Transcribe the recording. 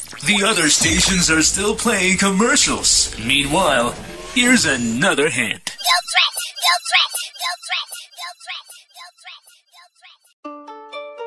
The other stations are still playing commercials. Meanwhile, here's another hint. No threat! No threat! No threat! No threat! No threat!